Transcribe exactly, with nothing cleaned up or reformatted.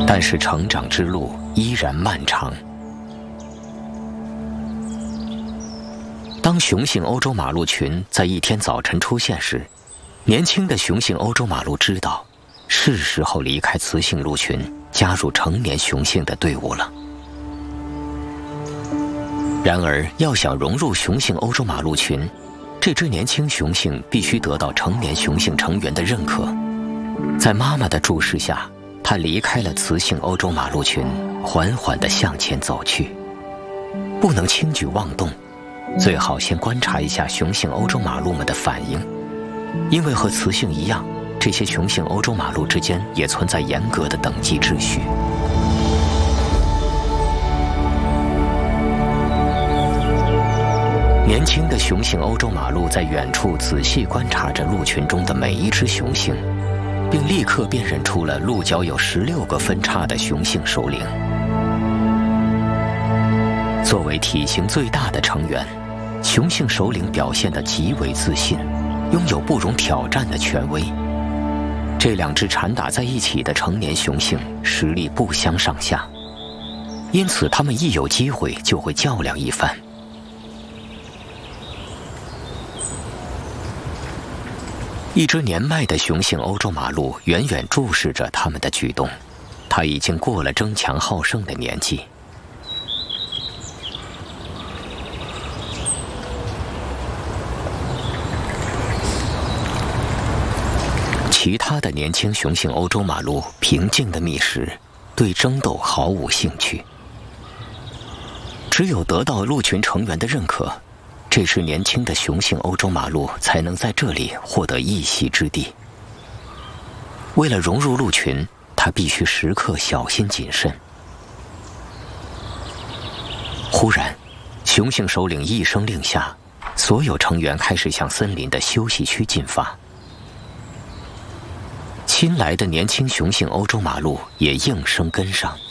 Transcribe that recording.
但是成长之路依然漫长。当雄性欧洲马鹿群在一天早晨出现时，年轻的雄性欧洲马鹿知道，是时候离开雌性鹿群，加入成年雄性的队伍了。然而，要想融入雄性欧洲马鹿群，这只年轻雄性必须得到成年雄性成员的认可。在妈妈的注视下，它离开了雌性欧洲马鹿群，缓缓地向前走去。不能轻举妄动，最好先观察一下雄性欧洲马鹿们的反应，因为和雌性一样，这些雄性欧洲马鹿之间也存在严格的等级秩序。年轻的雄性欧洲马鹿在远处仔细观察着鹿群中的每一只雄性，并立刻辨认出了鹿角有十六个分叉的雄性首领。作为体型最大的成员，雄性首领表现得极为自信，拥有不容挑战的权威。这两只缠打在一起的成年雄性实力不相上下，因此他们一有机会就会较量一番。一只年迈的雄性欧洲马鹿远远注视着他们的举动，它已经过了争强好胜的年纪。其他的年轻雄性欧洲马鹿平静地觅食，对争斗毫无兴趣。只有得到鹿群成员的认可，这只年轻的雄性欧洲马鹿才能在这里获得一席之地。为了融入鹿群，它必须时刻小心谨慎。忽然，雄性首领一声令下，所有成员开始向森林的休息区进发。新来的年轻雄性欧洲马鹿也应声跟上。